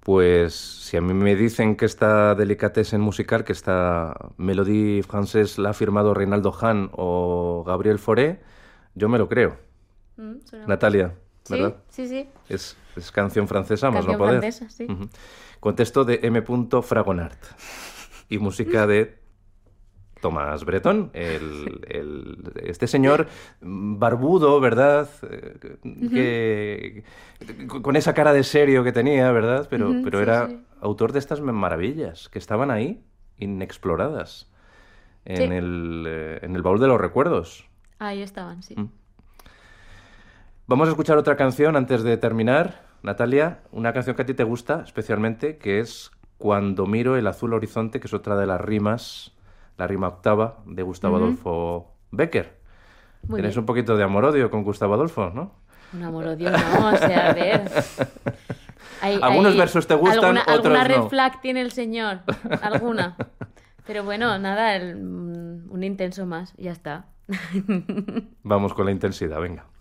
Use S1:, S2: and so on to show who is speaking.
S1: Pues si a mí me dicen que esta delicatessen musical, que esta Mélodie Française la ha firmado Reinaldo Hahn o Gabriel Fauré, yo me lo creo.
S2: Suena muy bien.
S1: Natalia, ¿verdad?
S2: Sí, sí, sí.
S1: Es canción francesa, más no
S2: Canción
S1: poder.
S2: francesa, sí.
S1: Ujú. Contexto de M. Fragonard y música de Tomás Bretón, este señor barbudo, ¿verdad? Que, con esa cara de serio que tenía, ¿verdad? Pero
S2: Sí,
S1: era
S2: sí.
S1: autor de estas maravillas que estaban ahí, inexploradas,
S2: Sí,
S1: en el baúl de los recuerdos.
S2: ahí estaban, sí.
S1: Mm. Vamos a escuchar otra canción antes de terminar, Natalia, una canción que a ti te gusta especialmente, que es Cuando miro el azul horizonte, que es otra de las rimas, la rima octava de Gustavo
S2: Ujú.
S1: Adolfo Bécquer.
S2: Muy
S1: Tienes un
S2: bien.
S1: poquito de amor-odio con Gustavo Adolfo, ¿no?
S2: Un amor-odio, no, o sea, a ver.
S1: Algunos versos te gustan,
S2: Alguna
S1: otros
S2: red
S1: no.
S2: flag tiene el señor, alguna. Pero bueno, nada, un intenso más, ya está.
S1: Vamos con la intensidad, venga.